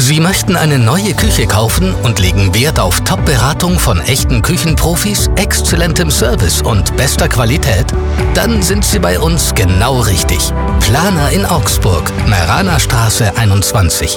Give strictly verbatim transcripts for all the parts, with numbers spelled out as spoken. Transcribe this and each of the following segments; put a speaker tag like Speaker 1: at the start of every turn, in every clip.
Speaker 1: Sie möchten eine neue Küche kaufen und legen Wert auf Top-Beratung von echten Küchenprofis, exzellentem Service und bester Qualität? Dann sind Sie bei uns genau richtig. Planer in Augsburg, Meraner-Straße einundzwanzig.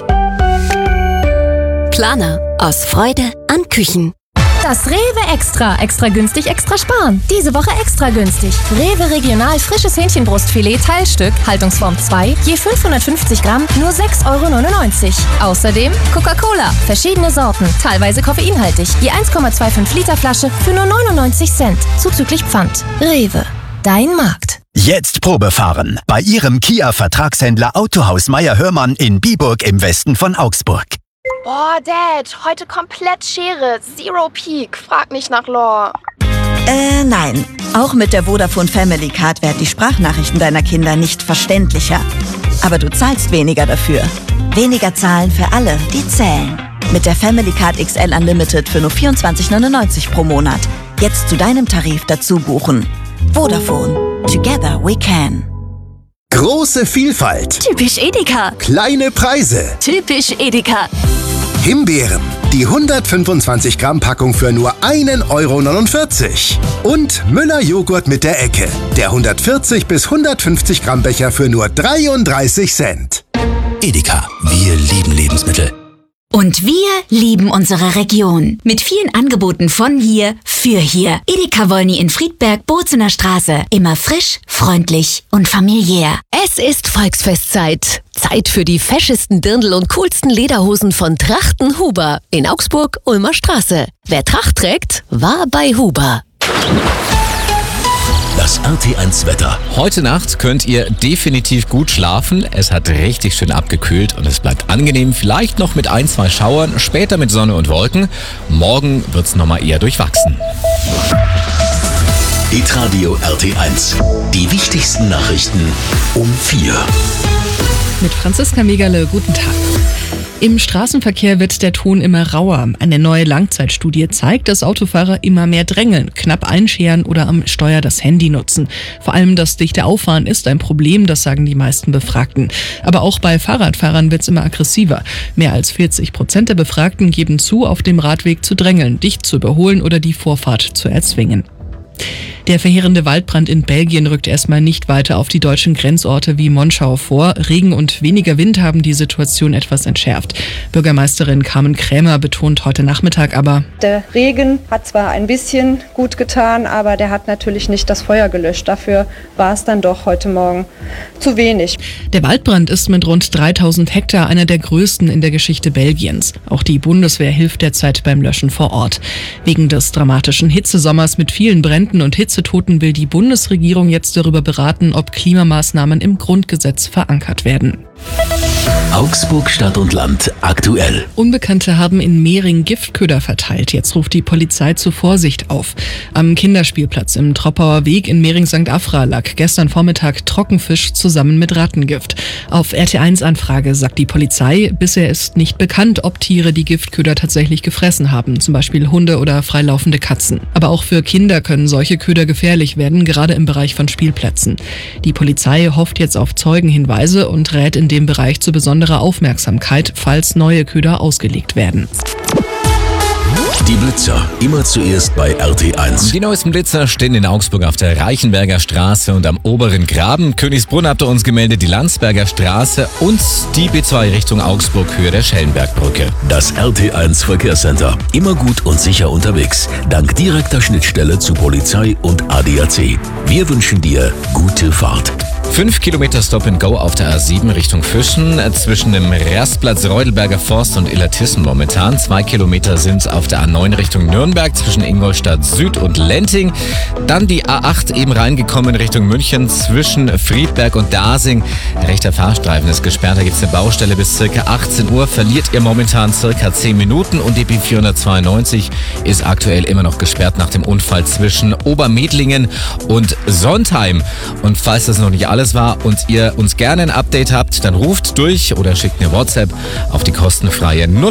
Speaker 2: Planer. Aus Freude an Küchen.
Speaker 3: Das Rewe Extra. Extra günstig, extra sparen. Diese Woche extra günstig. Rewe Regional frisches Hähnchenbrustfilet Teilstück, Haltungsform zwei, je fünfhundertfünfzig Gramm, nur sechs Euro neunundneunzig. Außerdem Coca-Cola, verschiedene Sorten, teilweise koffeinhaltig, je eins Komma fünfundzwanzig Liter Flasche für nur neunundneunzig Cent, zuzüglich Pfand. Rewe, dein Markt.
Speaker 4: Jetzt Probefahren bei Ihrem Kia-Vertragshändler Autohaus Meier-Hörmann in Biburg im Westen von Augsburg.
Speaker 5: Boah, Dad, heute komplett Schere, Zero Peak, frag nicht nach Lore.
Speaker 6: Äh, nein. Auch mit der Vodafone Family Card werden die Sprachnachrichten deiner Kinder nicht verständlicher. Aber du zahlst weniger dafür. Weniger zahlen für alle, die zählen. Mit der Family Card X L Unlimited für nur vierundzwanzig neunundneunzig pro Monat. Jetzt zu deinem Tarif dazu buchen. Vodafone. Together we can.
Speaker 7: Große Vielfalt.
Speaker 2: Typisch Edeka.
Speaker 7: Kleine Preise.
Speaker 2: Typisch Edeka.
Speaker 7: Himbeeren. Die hundertfünfundzwanzig Gramm Packung für nur einen Euro neunundvierzig. Und Müller Joghurt mit der Ecke. Der hundertvierzig bis hundertfünfzig Gramm Becher für nur dreiunddreißig Cent.
Speaker 8: Edeka. Wir lieben Lebensmittel.
Speaker 9: Und wir lieben unsere Region. Mit vielen Angeboten von hier, für hier. Edeka Wolny in Friedberg, Bozener Straße. Immer frisch, freundlich und familiär.
Speaker 2: Es ist Volksfestzeit. Zeit für die feschesten Dirndl und coolsten Lederhosen von Trachten Huber in Augsburg, Ulmer Straße. Wer Tracht trägt, war bei Huber.
Speaker 8: Das R T eins Wetter.
Speaker 10: Heute Nacht könnt ihr definitiv gut schlafen. Es hat richtig schön abgekühlt und es bleibt angenehm. Vielleicht noch mit ein, zwei Schauern, später mit Sonne und Wolken. Morgen wird's nochmal eher durchwachsen.
Speaker 8: Hitradio R T eins. Die wichtigsten Nachrichten um vier.
Speaker 11: Mit Franziska Megerle, guten Tag. Im Straßenverkehr wird der Ton immer rauer. Eine neue Langzeitstudie zeigt, dass Autofahrer immer mehr drängeln, knapp einscheren oder am Steuer das Handy nutzen. Vor allem das dichte Auffahren ist ein Problem, das sagen die meisten Befragten. Aber auch bei Fahrradfahrern wird es immer aggressiver. Mehr als vierzig Prozent der Befragten geben zu, auf dem Radweg zu drängeln, dicht zu überholen oder die Vorfahrt zu erzwingen. Der verheerende Waldbrand in Belgien rückt erstmal nicht weiter auf die deutschen Grenzorte wie Monschau vor. Regen und weniger Wind haben die Situation etwas entschärft. Bürgermeisterin Carmen Krämer betont heute Nachmittag aber:
Speaker 12: Der Regen hat zwar ein bisschen gut getan, aber der hat natürlich nicht das Feuer gelöscht. Dafür war es dann doch heute Morgen zu wenig.
Speaker 11: Der Waldbrand ist mit rund dreitausend Hektar einer der größten in der Geschichte Belgiens. Auch die Bundeswehr hilft derzeit beim Löschen vor Ort. Wegen des dramatischen Hitzesommers mit vielen Bränden und Hitzetoten will die Bundesregierung jetzt darüber beraten, ob Klimamaßnahmen im Grundgesetz verankert werden.
Speaker 8: Augsburg Stadt und Land aktuell.
Speaker 11: Unbekannte haben in Mehring Giftköder verteilt. Jetzt ruft die Polizei zur Vorsicht auf. Am Kinderspielplatz im Troppauer Weg in Mehring Sankt Afra lag gestern Vormittag Trockenfisch zusammen mit Rattengift. Auf R T eins Anfrage sagt die Polizei, bisher ist nicht bekannt, ob Tiere die Giftköder tatsächlich gefressen haben, zum Beispiel Hunde oder freilaufende Katzen. Aber auch für Kinder können solche Köder gefährlich werden, gerade im Bereich von Spielplätzen. Die Polizei hofft jetzt auf Zeugenhinweise und rät in dem Bereich zu besonderer Aufmerksamkeit, falls neue Köder ausgelegt werden.
Speaker 8: Die Blitzer, immer zuerst bei R T eins.
Speaker 10: Die neuesten Blitzer stehen in Augsburg auf der Reichenberger Straße und am oberen Graben. Königsbrunn habt ihr uns gemeldet, die Landsberger Straße und die B zwei Richtung Augsburg, Höhe der Schellenbergbrücke.
Speaker 8: Das R T eins Verkehrscenter, immer gut und sicher unterwegs, dank direkter Schnittstelle zu Polizei und A D A C. Wir wünschen dir gute Fahrt.
Speaker 10: Fünf Kilometer Stop-and-Go auf der A sieben Richtung Füssen, zwischen dem Rastplatz Reudelberger Forst und Illertissen momentan. Zwei Kilometer sind auf der A neun Richtung Nürnberg, zwischen Ingolstadt Süd und Lenting. Dann die A acht eben reingekommen Richtung München, zwischen Friedberg und Dasing. Rechter Fahrstreifen ist gesperrt, da gibt es eine Baustelle bis circa achtzehn Uhr. Verliert ihr momentan circa zehn Minuten und die B vierhundertzweiundneunzig ist aktuell immer noch gesperrt nach dem Unfall zwischen Obermedlingen und Sontheim. Und falls das noch nicht alles war und ihr uns gerne ein Update habt, dann ruft durch oder schickt eine WhatsApp auf die kostenfreie null